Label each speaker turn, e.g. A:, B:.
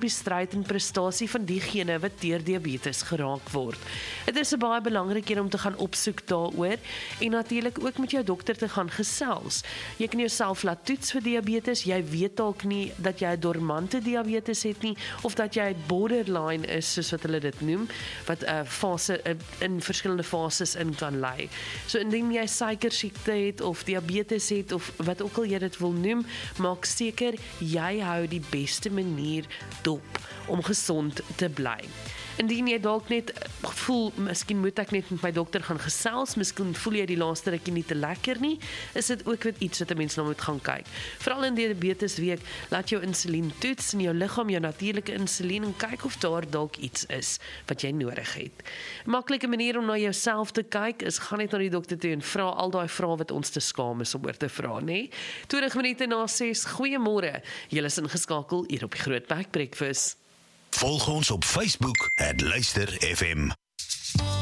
A: die stryd en prestasie van diegene wat deur diabetes geraak word. Dit is 'n baie belangrike een om te gaan opsoek daaroor en natuurlik ook met jou dokter te gaan gesels. Jy kan jouself laat toets vir diabetes, jy weet dalk nie dat jy 'n dormante diabetes het nie, of dat jy borderline is, soos wat hulle dit noem, wat 'n fase in verskillende fases in kan lei. So indien jy suikersiekte het of diabetes het of wat ook al jy dit wil noem, maak seker jy hou die beste manier dop om gesond te bly. Indien jy dalk net voel, miskien moet ek net met my dokter gaan gesels, miskien voel jy die laaste rukkie nie te lekker nie, is dit ook wat iets wat 'n mens nou moet gaan kyk. Veral in diabetesweek, laat jou insulien toets in jou liggaam, jou natuurlike insulien, en kyk of daar dalk iets is wat jy nodig het. 'n Maklike manier om na jouself te kyk is, gaan net na die dokter toe en vra al daai vrae wat ons te skaam is om oor te vra, nê? 20 minute na 6, goeiemôre. Julle is ingeskakel hier op die Grootberg Breakfast.
B: Volg ons op Facebook @luister FM.